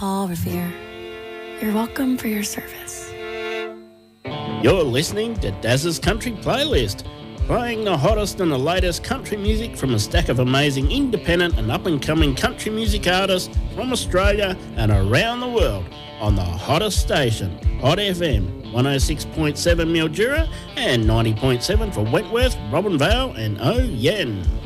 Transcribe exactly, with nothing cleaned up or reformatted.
Paul Revere, you're welcome for your service. You're listening to Daz's Country Playlist, playing the hottest and the latest country music from a stack of amazing independent and up-and-coming country music artists from Australia and around the world on the hottest station, Hot F M, one oh six point seven Mildura and ninety point seven for Wentworth, Robinvale and Oh Yen.